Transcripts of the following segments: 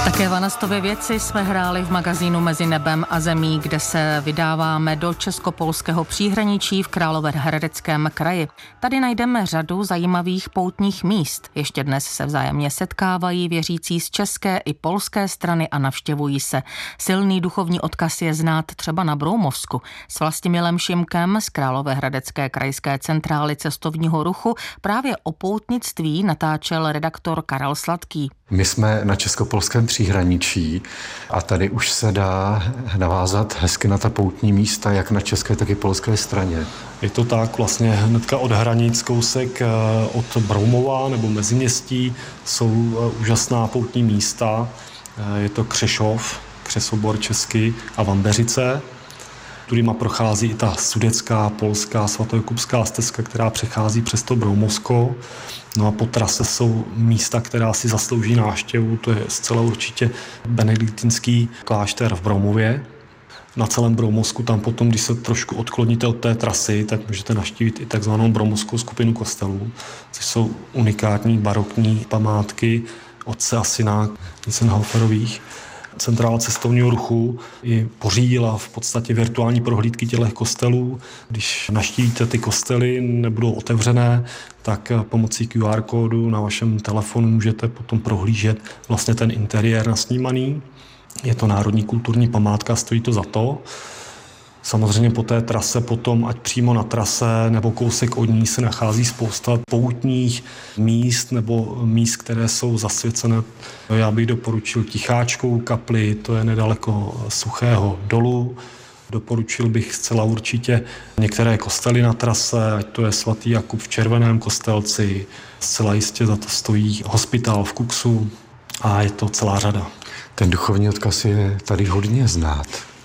Také Vanastovy věci jsme hráli v magazínu Mezi nebem a zemí, kde se vydáváme do česko-polského příhraničí v Královéhradeckém kraji. Tady najdeme řadu zajímavých poutních míst. Ještě dnes se vzájemně setkávají věřící z české i polské strany a navštěvují se. Silný duchovní odkaz je znát třeba na Broumovsku. S Vlastimilem Šimkem z Královéhradecké krajské centrály cestovního ruchu právě o poutnictví natáčel redaktor Karel Sladký. My jsme na česko-polském příhraničí a tady už se dá navázat hezky na ta poutní místa, jak na české, tak i polské straně. Je to tak, vlastně hnedka od hranic kousek od Broumova nebo Meziměstí jsou úžasná poutní místa. Je to Křešov, Křesobor česky a Vambeřice. Tudyma prochází i ta sudecká, polská, svatojakubská stezka, která přechází přes to Broumovsko. No a po trase jsou místa, která si zaslouží návštěvu. To je zcela určitě benediktinský klášter v Broumově. Na celém Broumovsku tam potom, když se trošku odkloníte od té trasy, tak můžete navštívit i takzvanou Broumovskou skupinu kostelů, což jsou unikátní barokní památky otce a syna Nichenhoferových. Centrála cestovního ruchu i pořídila v podstatě virtuální prohlídky těchto kostelů. Když navštívíte ty kostely, nebudou otevřené, tak pomocí QR kódu na vašem telefonu můžete potom prohlížet vlastně ten interiér nasnímaný. Je to národní kulturní památka, stojí to za to. Samozřejmě po té trase potom, ať přímo na trase nebo kousek od ní, se nachází spousta poutních míst nebo míst, které jsou zasvěcené. Já bych doporučil Ticháčkovou kapli, to je nedaleko Suchého dolu. Doporučil bych zcela určitě některé kostely na trase, ať to je svatý Jakub v Červeném Kostelci, zcela jistě za to stojí hospitál v Kuksu a je to celá řada. Ten duchovní odkaz je tady hodně znát.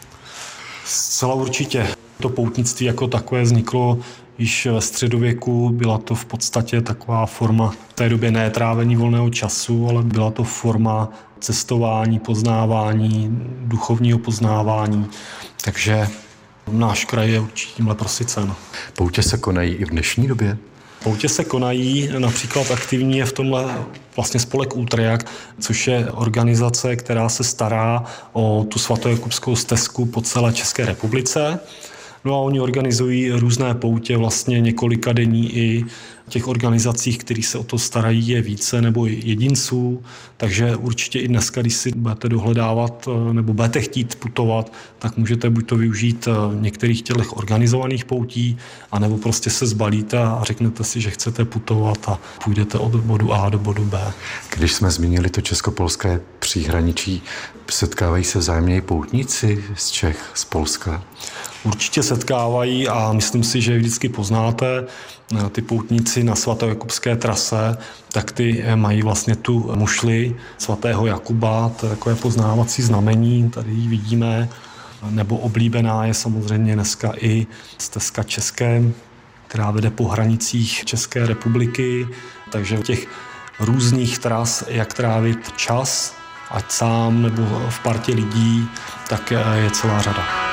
Zcela určitě. To poutnictví jako takové vzniklo již ve středověku. Byla to v podstatě taková forma v té době ne trávení volného času, ale byla to forma cestování, poznávání, duchovního poznávání. Takže náš kraj je určitě tímhle prosycen. Poutě se konají i v dnešní době? Poutě se konají, například aktivní je v tomhle vlastně spolek Útrejak, což je organizace, která se stará o tu svatojakubskou stezku po celé České republice. No a oni organizují různé poutě, vlastně několika denní i těch organizacích, které se o to starají, je více nebo jedinců. Takže určitě i dneska, když si budete dohledávat nebo budete chtít putovat, tak můžete buď to využít některých těch organizovaných poutí, anebo prostě se zbalíte a řeknete si, že chcete putovat a půjdete od bodu A do bodu B. Když jsme zmínili to česko-polské příhraničí, setkávají se vzájemně poutníci z Čech, z Polska? Určitě setkávají a myslím si, že je vždycky poznáte. Ty poutníci na svatojakubské trase, tak ty mají vlastně tu mušli svatého Jakuba, to je takové poznávací znamení, tady ji vidíme, nebo oblíbená je samozřejmě dneska i stezka České, která vede po hranicích České republiky, takže těch různých tras, jak trávit čas, ať sám nebo v partě lidí, tak je celá řada.